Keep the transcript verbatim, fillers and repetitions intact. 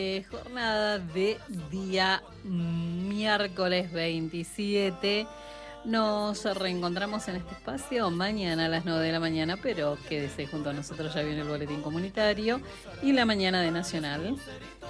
Eh, jornada de día miércoles veintisiete. Nos reencontramos en este espacio mañana a las nueve de la mañana, pero quédese junto a nosotros, ya viene el boletín comunitario y la mañana de Nacional.